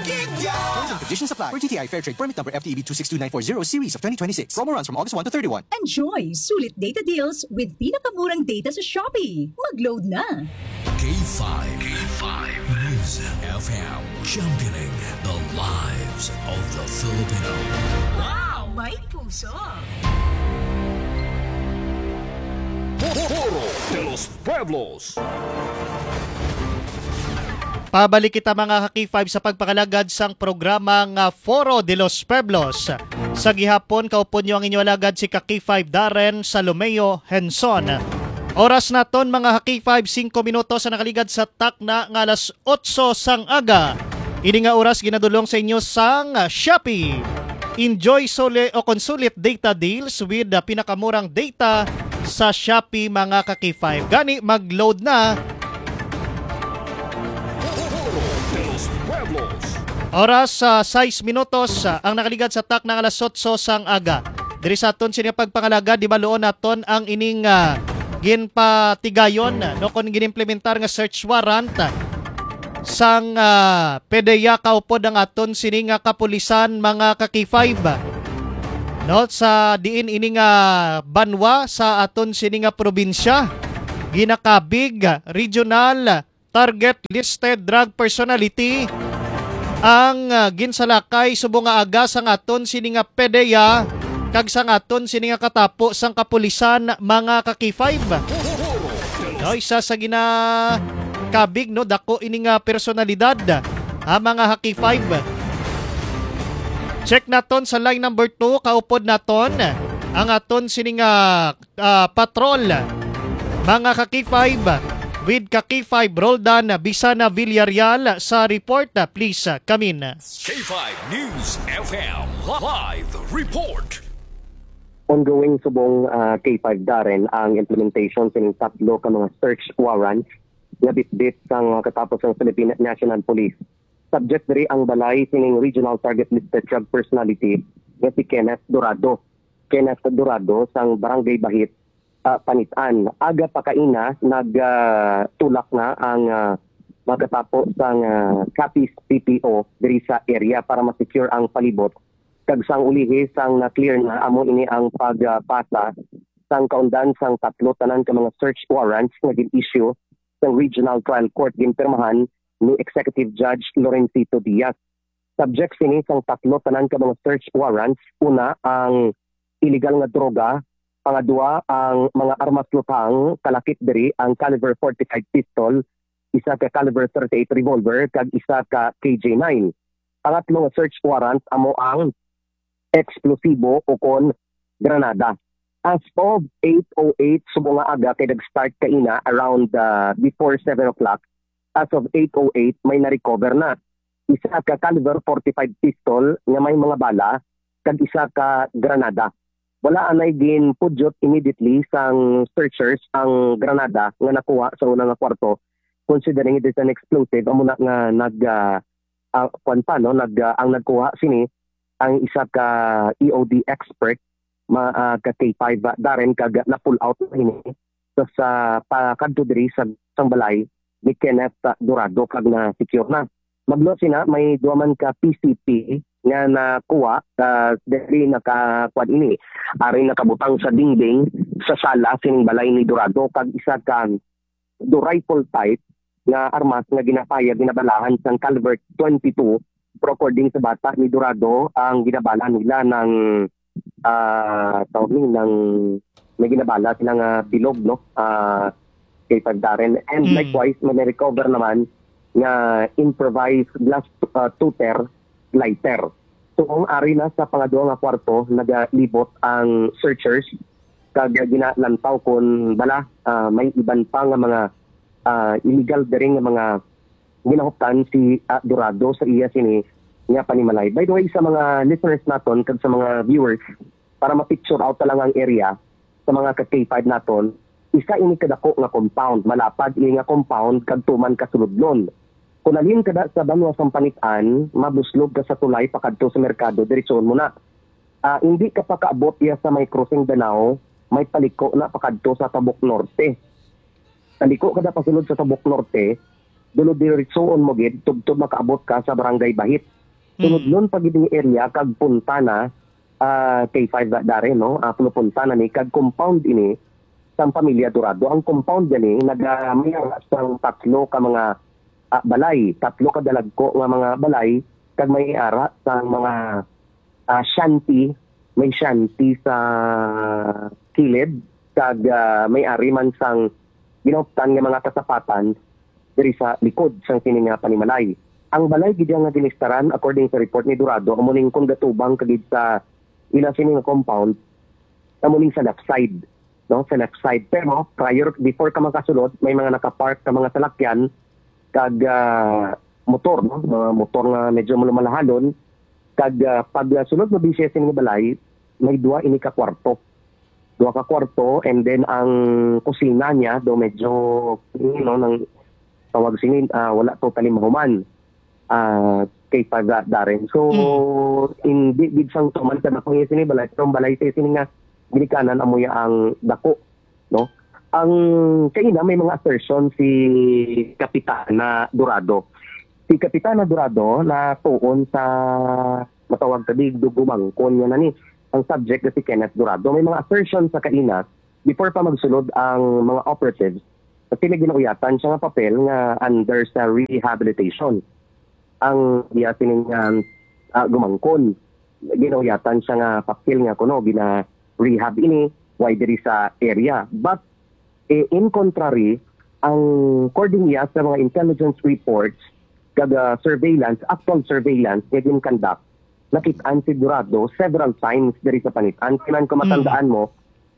Terms and conditions apply. For TTI Fair Trade Permit number FTEB 262940 series of 2026. Promo runs from August 1 to 31. Enjoy sulit data deals with pinakamurang data sa Shopee. Mag-load na! K5 News FM, championing the lives of the Filipino. Wow! May puso! Foro de los Pueblos. Pabalik kita mga K5 sa pagpakalagad sang programang Foro de los Pueblos. Sa gihapon, kaupon nyo ang inyo alagad si K5 Darren Salomeo Henson. Oras naton mga K5, 5 minutos sa nakaligad sa takna nga alas 8 sang aga. Ini nga oras ginadulong sa inyo sang Shopee. Enjoy o consulate data deals with the pinakamurang data sa Shopee mga K5. Gani mag-load na. Oras sa 6 minutos ang nakaligad sa tak ng alas 8 sang aga. Diri sa aton siya pagpangalaga, di ba loon naton ang ining ginpatigayon no kon ginimplementar nga search warrant sang PDEA kaupod ang aton sini nga kapulisan mga K5. No sa diin ini nga banwa sa aton sini nga probinsya. Ginakabig regional target listed drug personality ang ginsalakay subong nga aga sang aton sini nga PDEA kag sang aton sini nga katapo sang kapulisan mga K5. No, isa sa ginakabig no dako ini nga personalidad mga K5. Check naton sa line number 2 kaupod naton ang aton sini nga patrol mga K5 with K5 Roldan Bisana Villarreal sa report. Please come in. K5 News FM live report. Ongoing subong K5 Darren ang implementation sa tatlo ka mga search warrants na bitbit sang katapos ng Philippine National Police. Subject diri ang balay sining regional target listed drug personality nga si Kenneth Dorado. Kenneth Dorado sang Barangay Bahit, Panitan. Aga pa kaina nagtulak na ang magkatapo sang Capiz PPO diri sa area para ma-secure ang palibot. Kag sang ulihi sang na-clear na amo ini ang pagpasa sang kaundan sang tatlo tanan ka mga search warrants nga gin-issue sang Regional Trial Court ginpirmahan ni Executive Judge Lorencito Diaz. Subject sini sang tatlo tanan ka mga search warrants. Una, ang illegal nga droga. Pangadua, ang mga armas lutang, kalakip diri ang caliber 45 pistol, isa ka caliber 38 revolver, kag isa ka KJ9. Pangatlo nga search warrant amo ang eksplosibo o kon granada. As of 8:08 subong nga aga kay nag-start kaina around before 7 o'clock. As of 8:08 may na-recover na. Isa ka caliber 45 pistol nga may mga bala, kag isa ka granada. Wala anay din pudyot immediately sang searchers ang granada nga nakuha sa unang kwarto, considering it is an explosive. Amo na nga ang nagkuha sini ang isa ka EOD expert ka K5 Darren kag na pull out ini so sa pakadto diri sa balay ni Kenneth Dorado kag na secure na. Maglo sina may duwa man ka PCP nga nakuha diri nakakuan ini ari nakabutang sa dingding sa sala sining balay ni Dorado kag isa ka do rifle type nga armas nga ginabalahan sang caliber 22 according sa bata ni Dorado ang ginabala nila ng ng may ginabala silang bilog no kay Darren and likewise may recover naman nga improvised glass tutor lighter. So ang ari na sa pangadua nga kwarto nagalibot ang searchers kag ginalantaw kon bala may iban pa nga mga illegal diri nga mga ginahuptan si Dorado sa iya sini nga panimalay. By the way, sa mga listeners naton kag sa mga viewers para ma-picture out lang ang area sa mga K5 naton, isa ini kadako nga compound, malapad ini nga compound kag tuman kasuludlon. Kung alin kada sa banwa sang Panitan, mabuslog ka sa tulay pakadto sa merkado, diretsyon mo na. Hindi ka pa kaabot iya sa may crossing Danao, may paliko na pakadto sa Tabok Norte. Paliko kada pasulod sa Tabok Norte, dulo diretsyon mo gid tubtob makaabot ka sa Barangay Bahit. Sunod nun pag yung area kag punta na K5 dare no, pupunta na ni kag compound ini sang pamilya Dorado. Ang compound gani nagamayang sang tatlo ka mga balay, tatlo ka dalagko nga mga balay kag may ara sang mga shanty, may shanty sa kilid kag may ari man sang ginoptan nga mga kasapatan diri sa likod sang kini nga panimalay. Ang balay gid nga ginistaran according sa report ni Dorado amuning kung gatubang kagid sa ila sini nga compound amuning sa left side, no, sa left side. Pero before ka makasulod may mga nakapark ka mga salakyan kag motor, no, mga motor nga medyo lumalahalon kag pag sunod mo bisya sini nga balay may duwa ka kwarto and then ang kusina niya do medyo nang tawag sinin wala totally mahuman kay Darren. So hindi gid sang tuman sa dako sini balay pero balay sini nga ginikanan amoy ang dako, no. Ang kaina may mga assertion si Kapitana Dorado. Si Kapitana Dorado na tuon sa matawag kadig dugumangkon niya na ni ang subject na si Kenneth Dorado. May mga assertions sa kaina before pa magsulod ang mga operatives at pinaginauyatan siya nga papel nga under sa rehabilitation. Ang sining gumangkon, ginauyatan siya nga papel nga kuno gina rehab ini why diri sa area. But in contrary, ang according niya sa mga intelligence reports kag surveillance, actual surveillance nga gin-conduct, nakitaan si Dorado several times diri sa panitan. Kinan ko matandaan mo,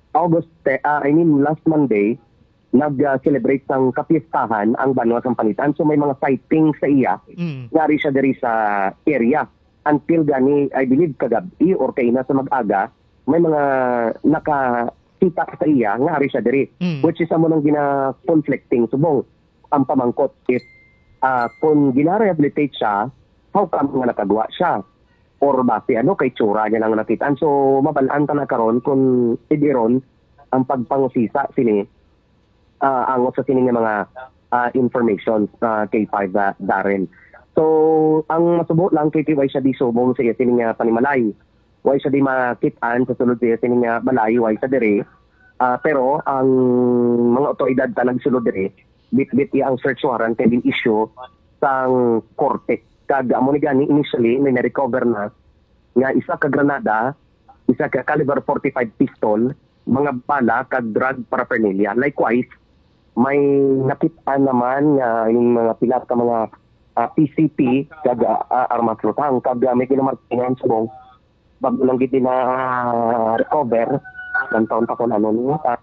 last Monday, nag-celebrate sang kapistahan ang banwa sang panitan. So may mga sightings sa iya, ngari siya diri sa area. Until gani, I believe kagabi or kaina sa mag-aga, may mga nakakita sa iya, ngari siya diri. Which is amo nang gina-conflicting subong ang pamangkot if kung gina-rehabilitate siya, how come nga nakagawa siya? Or base kay tsura niya lang nakitaan. So mabalaan ta na karon kung idiron ang pagpangusisa sini ang sa sini nga mga information kay K5 Darren. So ang masubo lang kay why siya di subong sa sini nga panimalay. Why siya di makitaan sa sulod sa sini nga balay, why sa dire. Pero ang mga otoridad ta nagsulod dire, bit-bit ang search warrant kay din issue sang korte. Kag amo ni gani initially may na-recover na nga isa ka granada, isa ka caliber 45 pistol, mga bala kag drug paraphernalia. Likewise, may nakita naman nga yung mga pilat ka mga PCP kag armas lutang kag may ginamartingan subong bago lang gid na recover ng taon pa kon ano niya.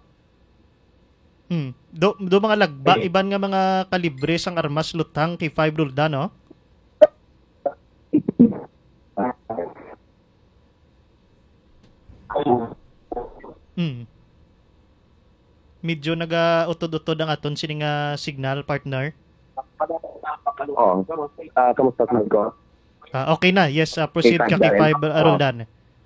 Do mga lagba iban nga mga kalibre sang armas lutang kay 5 Roldan, no? Medyo naga-utod-utod ang aton sini nga signal, partner. Kamusta ko? Okay na. Yes, proceed ka kay 5 Roldan.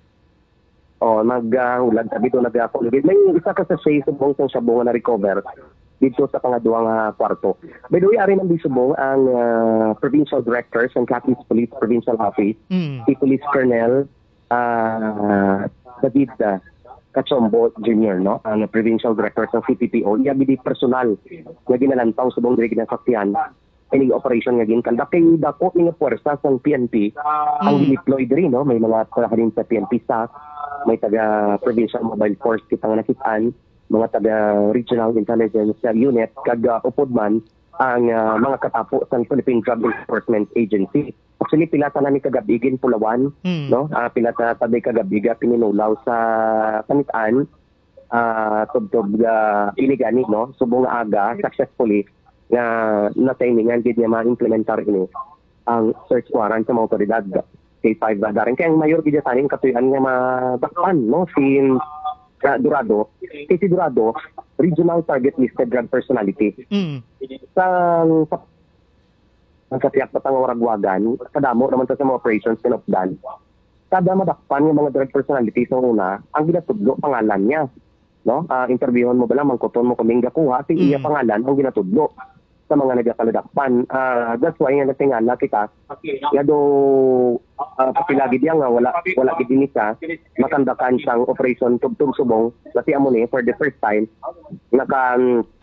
Nag-ulag sabi ito nag-ako. May isa ka sa subong sa sabong na recover dito sa pangaduang kwarto. By the way, ari nang subong ang Provincial Director ng Capiz Police Provincial Office, si Police Colonel David Cachombo Jr., no? Ang Provincial Director ng CPPO. Iya bidi personal nga ginalantaw subong diri ginasakyan ining operation nga ginkandak kay dako nga puwersa sang PNP ang deploy diri, no? May mga halin sa PNP staff, may taga Provincial Mobile Force kitang nakitaan, mga taga Regional Intelligence Unit kag upod man ang mga katapo sa Philippine Drug Enforcement Agency. Actually pilata na ni kagabigin Pulawan, no? Pilata tabi kagabiga pininulaw sa panitaan tubtob iligani, no? Subong aga successfully nga na-timingan gid niya ma-implementar ini ang search warrant sa mga otoridad kay 5 Darren. Kaya ang mayor gid taning katuyan nga madakpan, no? Si Dorado, si Dorado, regional target listed drug personality. Sa tiyak na Waragwagan, kadamo naman sa mga operations pinopdan. Kada madakpan yung mga drug personality sa una, ang ginatudlo pangalan niya. No? Interviewon mo ba lang, mangkuton mo kaming gakuha, si iya pangalan ang ginatudlo sa mga nagakaladakpan. That's why nga natingala kita, nga do kapilagi diya nga wala gid ni siya makandakan siyang operation tugtog subong kasi amo ni for the first time naka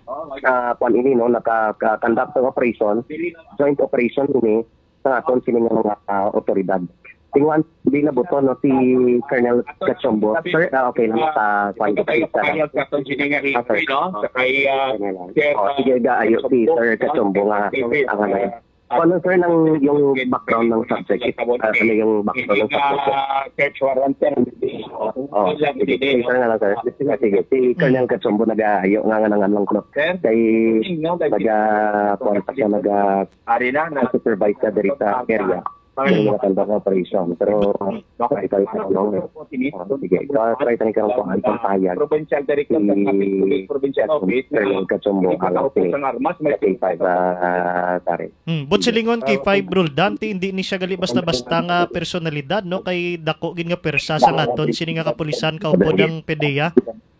conduct ng operation, joint operation ini sa aton sini nga mga otoridad. Tingwan di na buto no si Colonel Cachombo. Sir, okay lang sa kwan ko sa katon sini nga history no sa kay sige ga ayo si Sir Cachombo nga ang ano. Ano sir ng yung background ng subject? Ano yung background ng subject? Search warrant sir. Sige nga lang sir. Sige, si Colonel Cachombo nag-ayo nga lang ko. Kay nag-contact siya nag-supervise sa diri sa area. Yung mga tanda ng operation. Pero, try tayo sa ano. Sige, try tayo karong kung ano pang pahayag. Provincial Director ng Police Provincial Office. Colonel Cachombo ang K5 tari. Butsilingon kay 5 Roldan, hindi ni siya gali basta-basta nga personalidad, no? Kay dako gin nga persa sa ngaton, sini nga kapulisan kaupod ang PDEA.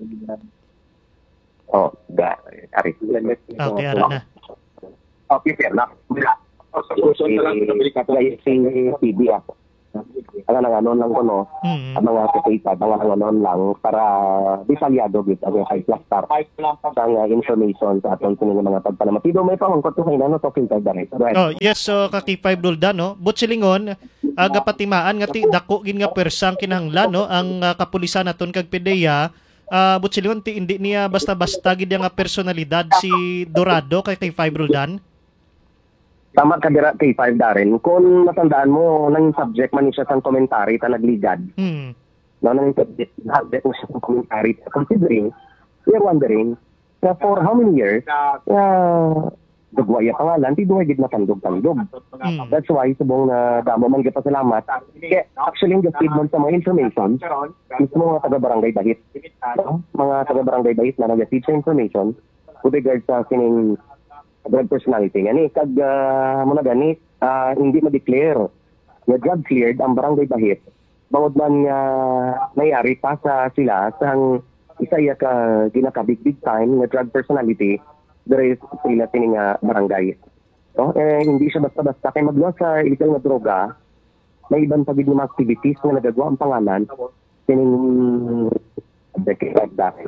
Ari. Okay, ara na. Okay, sir. Si PB ako. Ang ano lang ko no, ang mga kapitad, ang ano lang para detalyado gid ang high class star. Ang information sa aton kung mga pagpalamatido may pangungkot ko kay nano talking kay dare. Oh, yes, so kaki 5 Roldan, no. Butsilingon aga patimaan nga ti dako gin nga persang kinahanglan, no, ang kapulisan naton kag PDEA. Butsilingon ti hindi niya basta-basta gid nga personalidad si Dorado kay 5 Roldan. Tama ka dira kay 5 Darren. Kung matandaan mo, nang subject man siya sa komentary ta nagligad. No, nang subject mo siya sa komentary. Considering, we're wondering, for how many years, dugwaya pangalan, ti duway gid matandog-tandog. That's why, subong na damo man kita salamat. Kaya, actually, yung feed mo sa mga information, mismo mga taga-barangay Bahit. No? Mga taga-barangay Bahit na nag-feed sa information with regards sa sining drug personality. Ngani, kag muna gani, hindi ma-declare na drug cleared ang barangay Bahit. Bawod man nangyari pa sa sila sang isa ka ginaka-big time na drug personality there is sila tining barangay. So, hindi siya basta-basta kay magluwas sa illegal na droga, may ibang pagid mga activities na nagagawa ang pangalan tining decade dahil.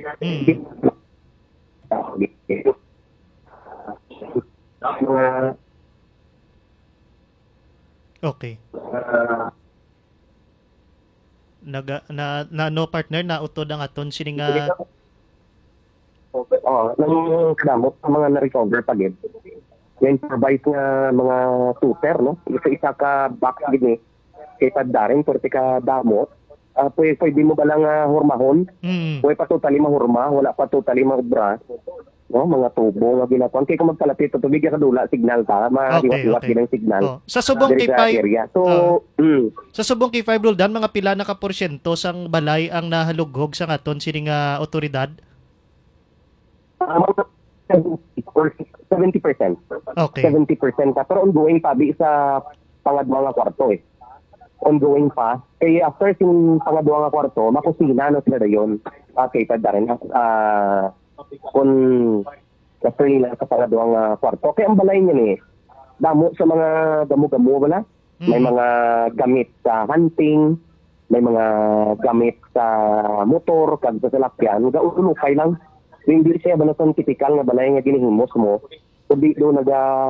Okay. No partner na utod ang aton sini nga nang kadamot sa mga na-recover pagid. Yan provide nga mga tutor, no? Isa ka box gid ni kay Paddaring porti ka damot. Pwede mo ba lang hurmahon? Pwede pa totally mahurma, wala pa totally maubra. No, mga tubo nga ginatuan kay kung magkalapit to tubig ka dula signal ta mahiwat-hiwat din ang signal. Sa subong kay 5 so sa subong kay 5 Roldan, mga pila na ka porsyento sang balay ang nahalughog sa ngaton sini nga otoridad? 70%. Okay. 70% ka pero ongoing pa bi sa pangadwa nga kwarto ongoing pa kay after sin pangadwa nga kwarto makusina no sila dayon kay Paddaring kung kasi nila sa pangadawang kwarto. Kaya ang balay niya ni, damo sa mga damo-gamo wala. May mga gamit sa hunting, may mga gamit sa motor, kag sa salakyan. Gaulukay lang. So, hindi siya balasan typical na balay nga ginihimos mo. Kundi doon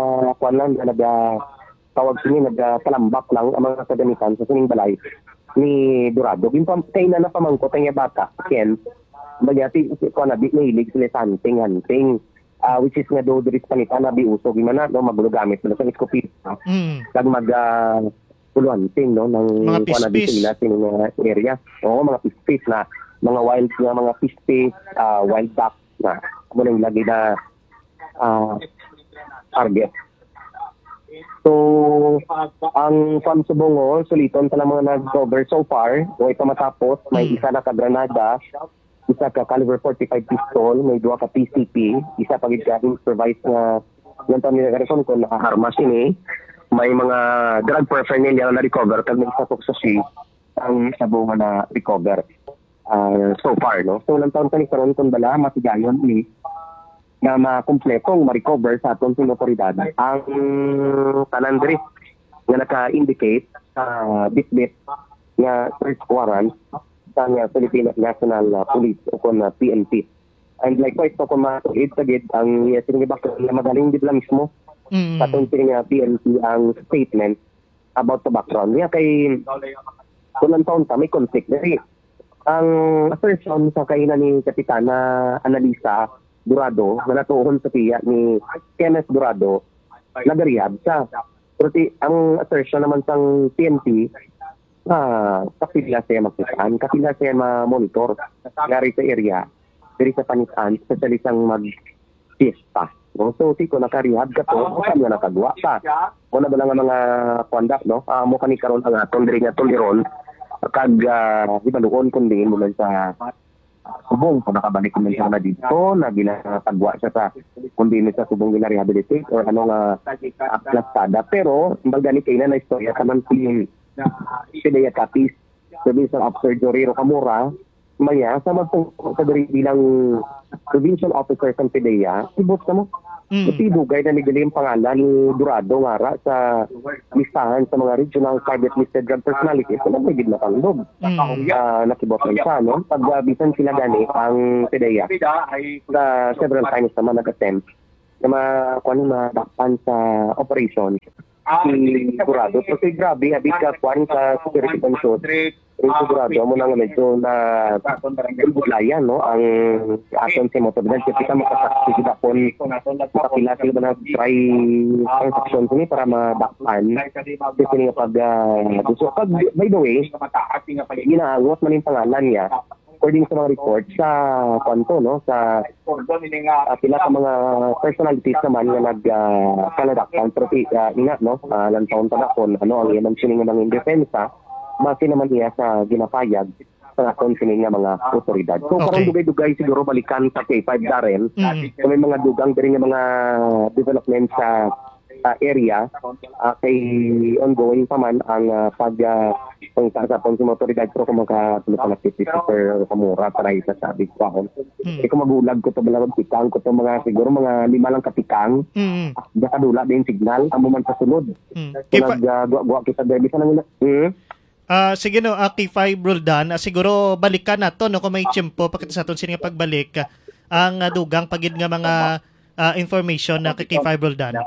tawag sini, nagtalambak lang ang mga kagamitan sa sining balay ni Dorado. Kaya na pamangkot ang bata, Ken, magyati ko na di mahilig sila sa hunting which is nga do diris panita na biuso gimana no maglugamit na sa iskopita kag hunting no ng mga pispis sila sa area mga pispis na mga wild nga mga pispis wild duck na mo nang lagi na target. So ang Samsubongo suliton sa mga nag-cover so far way pa matapos may isa na ka granada, isa ka caliber 45 pistol, may duha ka PCP, isa pagid ka improvised nga nang nila karon kon nakaharmas ini, may mga drug paraphernalia na recover kag may satok sa ang sabong na recover so far no. So lang taon kani karon kon bala matigayon ni na makumpletong ma-recover sa aton otoridad ang tanan diri nga naka-indicate bitbit nga search warrant sa Philippine National Police o kung PNP. And likewise, so kung matuid sa gid, ang sinigibak na magaling din lang mismo sa itong PNP ang statement about the background. Kaya kay kunang taon may conflict na ang assertion sa kainan ni Kapitana Analisa Durado na natuon sa tiya ni Kenneth Durado nagarihab siya. Pero ang assertion naman sang PNP kapila siya magpitaan, kapila siya ma-monitor ngari sa area, diri sa panitan, especially sang mag-fiesta. No? So, tiko, nakarihab ka to, o kami na nakagawa ka. Muna ba lang ang mga conduct, no? Mo kani karon ang aton diri nga tuliron, kag ibaluon kundi mo lang sa subong kung nakabalik mo siya na dito, na ginatagwa siya sa kundi sa subong gina-rehabilitate or ano nga plastada. Pero, bagani kayo na istorya sa mantiling Pidea Kapis, sabi sa Officer Joriro Kamura, maya, sa magtungkol sa dari bilang provincial officer sa Pidea, ibot na mo. Kasi dugay na nigaling pangalan ni Durado ngara sa listahan sa mga regional private listed drug personalities. So, nagmigid na panglob. Nakibot lang siya, no? Pag-bisan sila gani ang Pidea, sa several times naman nag-attempt na madakpan sa operation si Durado. So, grabe, habit ka kwan sa security conscious. Pero Durado mo nang medyo na bulbulayan, no? Ang aton si motorbike. Kasi kita makasaksi kita po makapila sila ba na-try transaction sini para madakpan. Kasi nga pag gusto. By the way, ginaangot man yung pangalan niya according sa mga report sa kwanto, no? Sa pila sa mga personalities naman na nagkaladakpan. Pero ingat, no? Lantaon pa na kung ano ang iyan sining ng indepensa, base naman niya sa ginapayag sa aton sining nga mga otoridad. So, parang dugay-dugay siguro balikan sa K5 Darren. So, may mga dugang din nga mga development sa area kay ongoing pa man ang pagkakapon sa mga otoridad. Pero kung magkatulog-alapit si Super Kamura para isa sabi ko ako. Kung magulag ko ito balawag pikang ko ito mga siguro mga 5 lang kapikang nakadula din signal amo man sa sunod. So nag-guwa kita dahil isa nang sige no, K5 Roldan, siguro balikan na to no, kung may tiyempo pakita sa aton sini nga pagbalik ang dugang pagid nga mga information na kay K5 Roldan.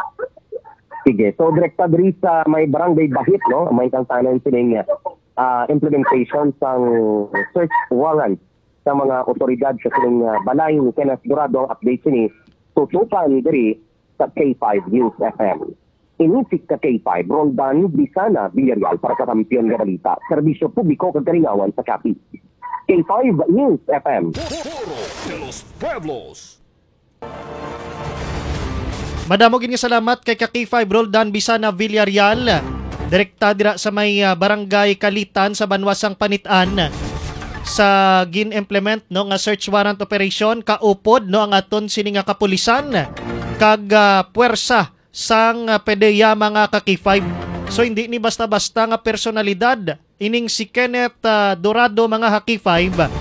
Sige, so direkta diri sa may barangay Bahit, no? May kang tanan sining implementation sang search warrant sa mga otoridad sa sining balay ni Kenneth Durado. Ang update sini tutupan diri sa K5 News FM. Inisik ka K5 Roldan Bisana Villarreal para sa kampiyon nga balita. Serbisyo publiko kag kalingawan sa Capi. K5 News FM. Foro de los Pueblos. Madamo gid nga salamat kay K5 Roldan Bisana Villarreal. Direkta dira sa may barangay Kalitan sa Banwasang Panitan sa gin-implement no nga search warrant operation kaupod no ang aton sini nga kapulisan kag puwersa sang PDEA mga K5. So hindi ni basta-basta nga personalidad ining si Kenneth Durado mga K5.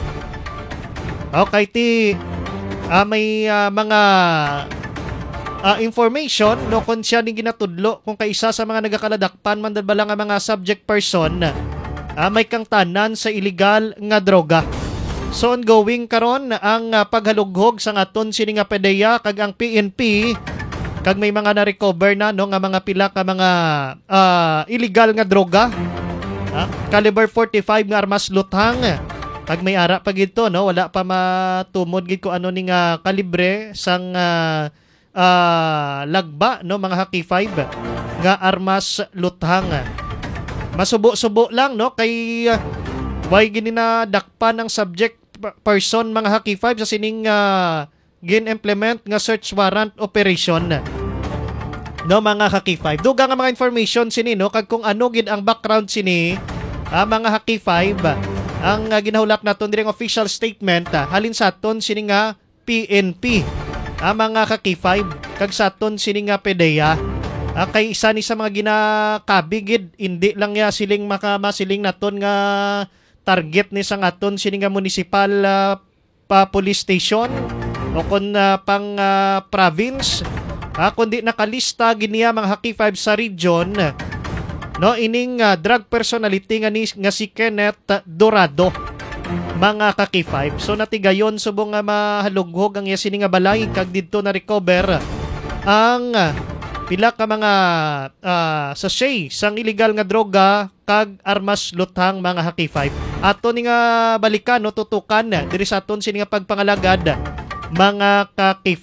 Okay, may mga information no kung siya ning ginatudlo kung kaisa sa mga nagakaladakpan man ba lang ang mga subject person may kang tanan sa illegal nga droga. So ongoing karon ang paghalughog sa aton sini nga PDEA kag ang PNP kag may mga na-recover na no nga mga pila ka mga illegal nga droga. Caliber 45 nga armas luthang. Kag may ara pa gid to no, wala pa matumod gid ko ano ning kalibre sang lagba no mga K5 nga armas luthang. Masubo-subo lang no kay way gininadakpan ng subject person mga K5 sa sining gin-implement nga search warrant operation no mga K5. Duga nga mga information sini no kag kung ano gid ang background sini mga K5 ang ginahulak naton direng official statement halin sa aton sini nga PNP. Mga K5 kag sa aton sini nga PDEA kay isa ni sa mga ginakabigid hindi lang ya siling makamasiling naton nga target ni sang aton sini nga municipal police station o kon pang province kundi nakalista giniya mga K5 sa region no ining drug personality nga si Kenneth Dorado mga kaki-5. So natigayon subong nga mahalughog ang yasini nga balay kag didto na recover ang pila ka mga sachet sang illegal nga droga kag armas luthang mga haki-5. Ato ni nga balikan no tutukan diri sa aton sini nga pagpangalagad mga kaki-5.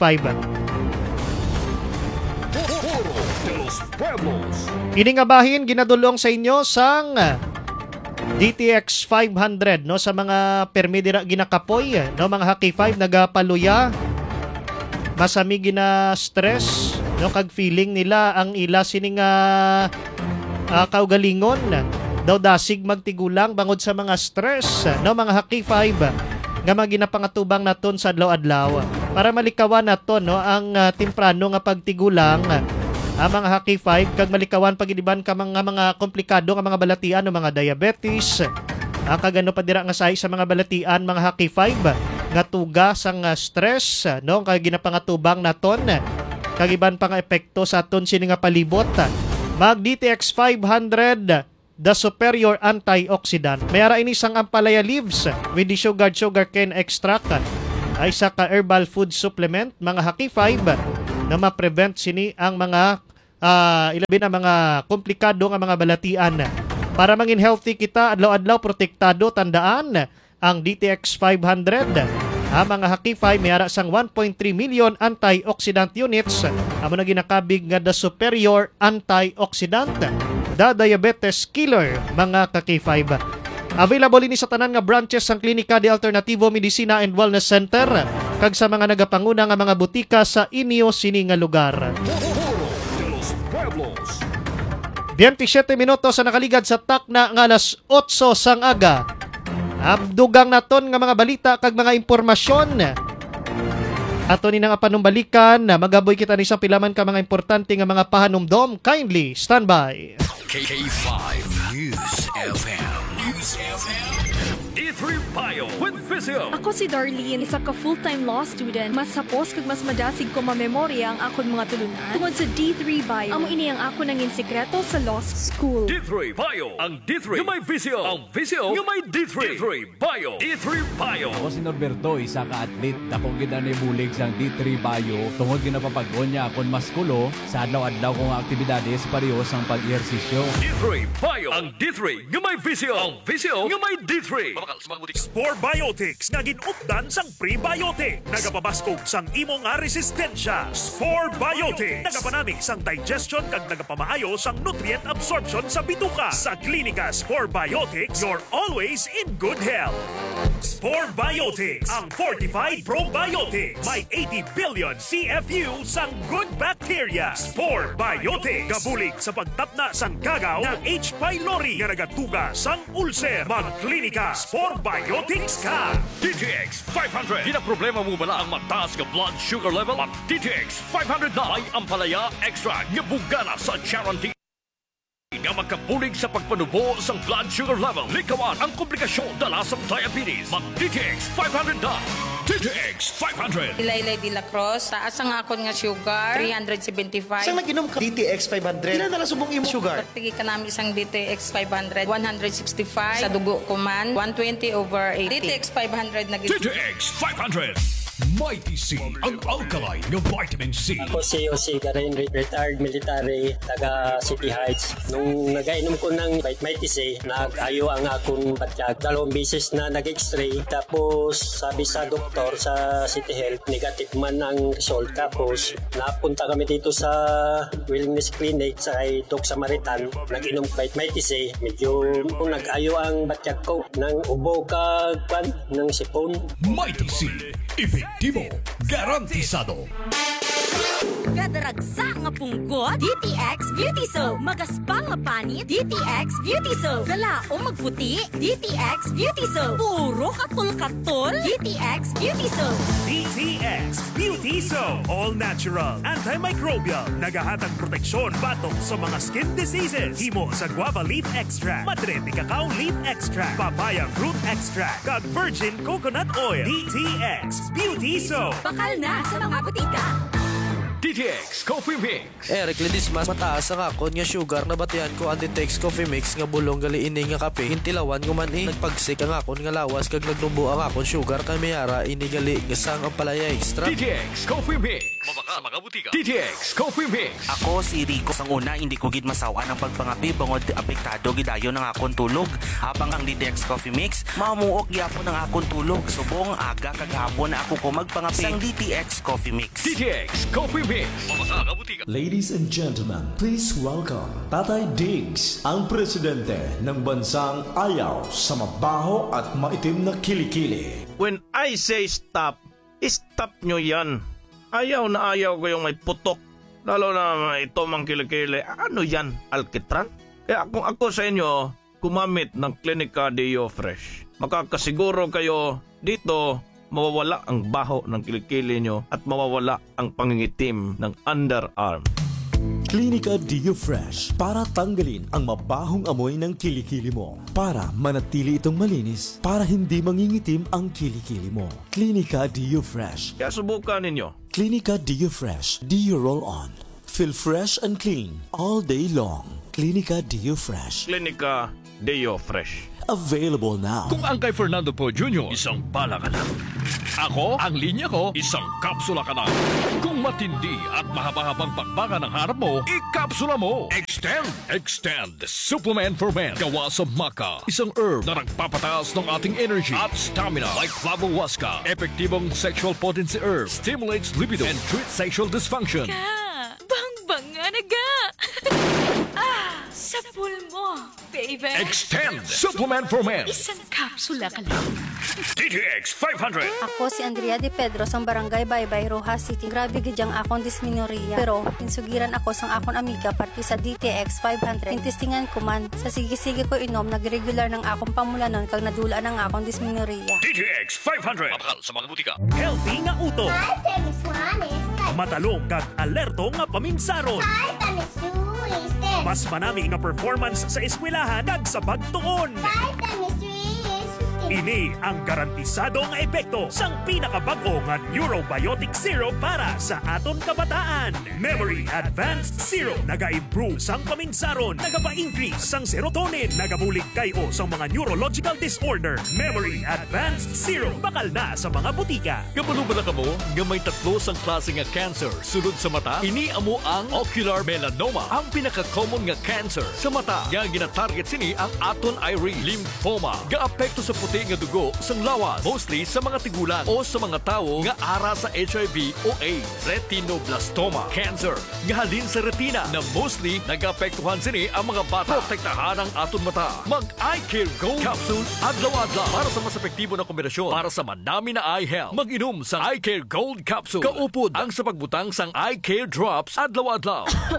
Ini nga bahin ginadulong sa inyo sang DTX 500 no sa mga permi dira ginakapoy no mga haki-5 nagapaluya masami gina stress no kag feeling nila ang ila sining kaugalingon daw dasig magtigulang bangod sa mga stress no mga haki-5 nga maginapangatubang naton sa adlaw-adlaw para malikawan naton no ang temprano nga pagtigulang ang mga haki-5 kag malikawan pag-iniban ka mga komplikado nga mga balatian no mga diabetes ang kagano pa dira nga say sa mga balatian mga haki-5 nga tuga sang stress no kag ginapangatubang naton kag iban pa nga epekto sa aton sini nga palibot mag DTX 500 the superior antioxidant mayara ini sang ampalaya leaves with the sugarcane extract ay sa ka herbal food supplement mga haki-5 na ma-prevent sini ang mga ilabi na mga komplikado nga mga balatian. Para mangin healthy kita, adlaw-adlaw protektado, tandaan ang DTX 500. Ang mga haki-5 may ara sang 1.3 million antioxidant units. Amo na ginakabig nga the superior antioxidant, the diabetes killer mga kaki-5. Available ini sa tanan nga branches sang Klinika de Alternativo Medicina and Wellness Center kag sa mga nagapanguna nga mga butika sa inyo sini nga lugar. 27 minutos sa nakaligad sa takna nga alas 8 sang aga. Abdugang naton nga mga balita kag mga impormasyon. Ato ni nga panumbalikan na magaboy kita ni isang pilaman ka mga importante nga mga pahanumdom. Kindly stand by. K5 News FM. E3 Bio with Visio. Ako si Darlene, isa ka full-time law student. Mas sapos kag mas madasig ko mamemorya ang akon mga tulunan tungod sa D3 Bio. Amo ini ang ako nangin sekreto sa law school. D3 Bio. Ang D3 yung may Visio. Ang Visio yung may D3. D3 Bio. D3 Bio. Ako si Norberto, isa ka atlet. Dako gid ni bulig sang D3 Bio. Tungod ginapapag-on niya akon maskulo sa adlaw-adlaw kong aktibidades parehas ang pag-ehersisyo. D3 Bio. Ang D3 yung may Visio. Ang Visio yung may D3. Spore Biotics nga ginupdan sang prebiotic. Nagapabaskog sang imong nga resistensya. Spore Biotics. Nagapanamig sang digestion kag nagapamaayo sang nutrient absorption sa bituka. Sa Klinika Spore Biotics, you're always in good health. Spore Biotics, ang fortified probiotics. May 80 billion CFU sang good bacteria. Spore Biotics. Gabulig sa pagtapna sang kagaw ng H. pylori nga nagatuga sang ulcer. Mag-Klinika Spore Biotics ka. DTX 500. Di na problema mo bala ang mataas nga blood sugar level? Ang DTX 500 na ay ampalaya extra nga bugana sa guarantee nga magkabulig sa pagpanubo sa blood sugar level. Likawan ang komplikasyon dala sa diabetes. Mag DTX 500 na. DTX 500. Laylay de la Cruz, taas ang akon nga sugar, 375. Saan nag-inom ka? DTX 500. Ilan na subong imong sugar? Pagtigi ka namin isang DTX 500, 165. Sa dugo ko man, 120/80. DTX 500 na DTX 500. Mighty C, ang alkaline ng vitamin C. Ako si Jose Garin, retired military, taga City Heights. Nung nagainom ko ng Mighty C, nag-ayo ang akong batyag. 2 beses na nag-x-ray. Tapos sabi sa doktor sa City Health, negative man ang result. Tapos napunta kami dito sa Wellness Clinic sa Doc Samaritan. Nag-inom Mighty C. Medyo nag-ayo ang batyag ko ng ubo kagpan ng sipon. Mighty C. Efektibo, garantisado. Gadaragsa nga punggot, DTX Beauty Soap. Magaspang nga panit, DTX Beauty Soap. Gala o magputi, DTX Beauty Soap. Puro katol-katol, DTX Beauty Soap. DTX Beauty Soap. All natural, antimicrobial. Nagahatag proteksyon batong sa mga skin diseases. Himo sa guava leaf extract, madre de cacao leaf extract, papaya fruit extract, kag virgin coconut oil. DTX Beauty Soap. Bakal na sa mga butika. DTX Coffee Mix. Eric Ledismas, mataas ang akon nga sugar na batihan ko ang DTX Coffee Mix nga bulong gali ini nga kape. Hintilawan ko man nagpagsik ang akon nga lawas kag nagdumbo ang akon sugar kay mayara ini gali nga sang ang palaya extra. DTX Coffee Mix. Mabaka mga butika. DTX Coffee Mix. Ako si Rico. Sang una, hindi ko gid masawa ng pagpangapi bangod apektado gidayo ng akon tulog. Habang ang DTX Coffee Mix, mamuok gyapon ng akon tulog. Subong aga kagahapon na ako ko magpangapi sang DTX Coffee Mix. DTX Coffee Mix. Mabaka mga butika. Ladies and gentlemen, please welcome Tatay Diggs, ang presidente ng bansang ayaw sa mabaho at maitim na kilikili. When I say stop, stop nyo yan. Ayaw na ayaw ko yung may putok. Lalo na ito mang kilikili. Ano yan? Alkitran? Kaya kung ako sa inyo, kumamit ng Clinica Deo Fresh. Makakasiguro kayo dito mawawala ang baho ng kilikili nyo at mawawala ang pangingitim ng underarm. Clinica Deo Fresh para tanggalin ang mabahong amoy ng kilikili mo. Para manatili itong malinis. Para hindi mangingitim ang kilikili mo. Clinica Deo Fresh. Kaya subukan ninyo. Clinica Deo Fresh. Deo Roll On. Feel fresh and clean all day long. Clinica Deo Fresh. Clinica Deo Fresh. Available now. Kung ang kay Fernando Po Jr., isang bala ka lang. Ako, ang linya ko, isang kapsula ka lang. Kung matindi at mahaba-habang pakbaka ng harap mo, ikapsula mo. Extend Supplement for Men. Gawa sa maca. Isang herb na nagpapataas ng ating energy at stamina like Flavohuasca. Epektibong sexual potency herb. Stimulates libido and treats sexual dysfunction. Bang-bang nga naga! Sa pool mo, baby. Extend Supplement for Men. Isang kapsula ka lang. DTX 500. Ako si Andrea de Pedro sang Barangay Baybay, Rojas City. Grabe gidyang akon disminorya. Pero pinsugiran ako sang akon amiga parti sa DTX 500. Tintistingan ko man sa sige-sige ko inom nagregular ng akong pamulanon kag nadula ng akong disminorya. DTX 500. Mabakal sa mga butika. Healthy nga uto. Matalong kag alerto nga paminsaron. Mas manami nga performance sa eskwelahan kag sa pagtuon. Ini ang garantisado nga epekto sang pinakabag-o nga Neurobiotic Syrup para sa aton kabataan. Memory Advanced Syrup naga-improve sang paminsaron, nagapa-increase sang serotonin, nagabulig kayo sa mga neurological disorder. Memory Advanced Syrup bakal na sa mga butika. Kabalo ba na kamo nga may tatlo sang klase nga cancer sunod sa mata? Ini amo ang ocular melanoma, ang pinaka-common nga cancer sa mata. Nga gina-target sini ang aton iris, lymphoma, ga-apekto sa puti nga dugo sang lawas, mostly sa mga tigulang o sa mga tao nga ara sa HIV o AIDS. Retinoblastoma cancer nga halin sa retina na mostly nag-apektuhan sini ang mga bata. Protektahan ang aton mata. Mag-Eye Care Gold Capsule adlaw-adlaw para sa mas epektibo na kombinasyon para sa madami na eye health. Mag-inom sa Eye Care Gold Capsule. Kaupod ang sa pagbutang sang Eye Care Drops adlaw-adlaw.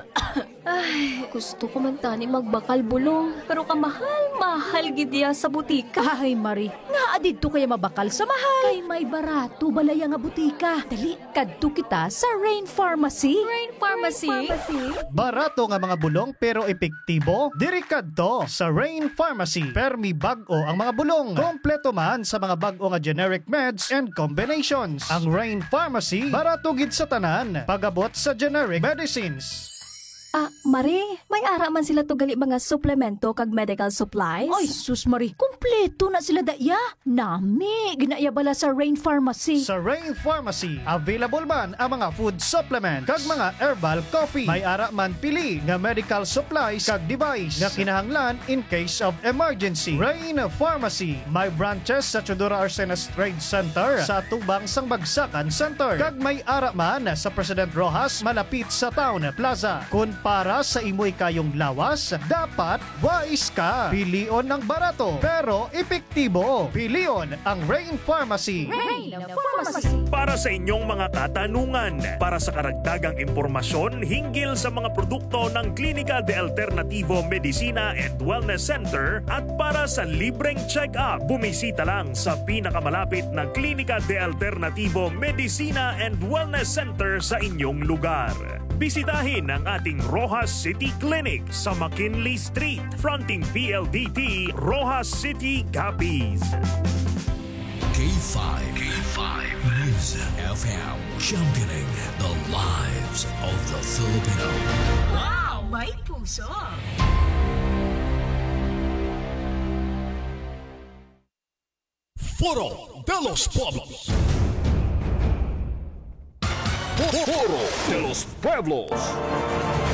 Ay, gusto ko man tani magbakal bulong. Pero kamahal-mahal gidya sa butika. Ay, Marie, nga adito kaya mabakal sa mahal. Kay may barato balaya nga butika. Dali, kadto kita sa Rain Pharmacy. Rain Pharmacy? Barato nga mga bulong pero epektibo? Diri kadto sa Rain Pharmacy. Permi bag-o ang mga bulong. Kompleto man sa mga bag-o nga generic meds and combinations. Ang Rain Pharmacy, barato gid sa tanan. Pagabot sa generic medicines. Marie, may ara man sila to gali mga suplemento kag medical supplies? Ay, sus Marie, kumpleto na sila daya. Nami, ginaya bala sa Rain Pharmacy. Sa Rain Pharmacy, available man ang mga food supplement kag mga herbal coffee. May ara man pili nga medical supplies kag device nga kinahanglan in case of emergency. Rain Pharmacy, may branches sa Chodora Arsenas Trade Center, sa Tubang sang Bagsakan Center, kag may ara man sa President Rojas malapit sa Town Plaza. Kun para sa imoy kayong lawas, dapat wise ka. Pilion ng barato, pero epektibo. Pilion ang Rain Pharmacy. Rain Pharmacy. Para sa inyong mga katanungan, para sa karagdagang impormasyon hinggil sa mga produkto ng Clínica de Alternativo Medicina and Wellness Center at para sa libreng check-up, bumisita lang sa pinakamalapit na Clínica de Alternativo Medicina and Wellness Center sa inyong lugar. Bisitahin ang ating Rojas City Clinic sa McKinley Street, fronting PLDT, Rojas City, Capiz. K5 News FM, championing the lives of the Filipino. Wow, may puso! Foro de los Pueblos. Foro de los Pueblos.